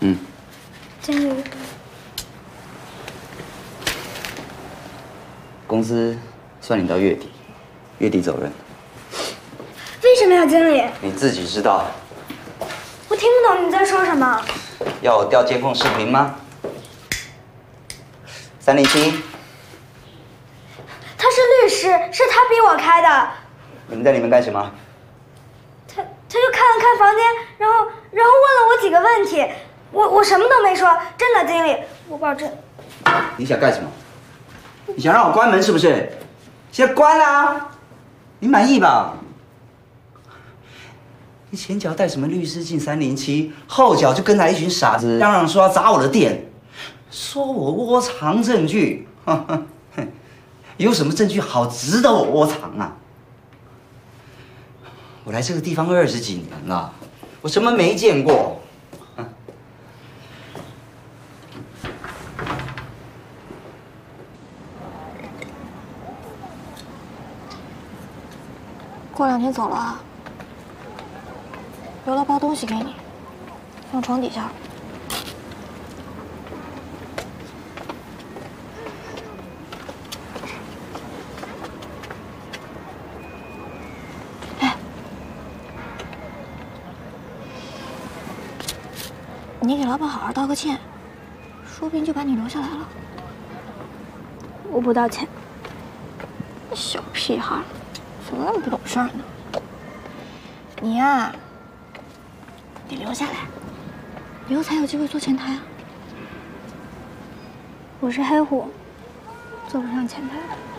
嗯。 经理， 公司算你到月底，月底走人。 为什么呀，经理？ 你自己知道。 我听不懂你在说什么。 要我调监控视频吗？307。 他是律师，是他逼我开的。 你们在里面干什么？ 他就看了看房间，然后问了我几个问题，我什么都没说，真的，经理，我保证。 你想干什么？你想让我关门是不是？现在关啦！你满意吧？你前脚带什么律师进307，后脚就跟来一群傻子，嚷嚷说要砸我的店，说我窝藏证据。有什么证据好值得我窝藏啊？我来这个地方20几年了，我什么没见过？ 过2天走了啊，留了包东西给你，放床底下。哎，你给老板好好道个歉，说不定就把你留下来了。 我不道歉。 小屁孩，怎么那么不懂事儿呢？你呀，得留下来，以后才有机会做前台啊。 我是黑虎，做不上前台的。